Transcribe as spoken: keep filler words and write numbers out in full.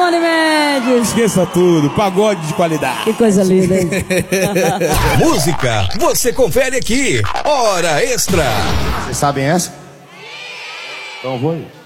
Johnny Mendes. Esqueça tudo, pagode de qualidade. Que coisa linda, hein? Música, você confere aqui. Hora Extra. Vocês sabem essa? Então vou aí.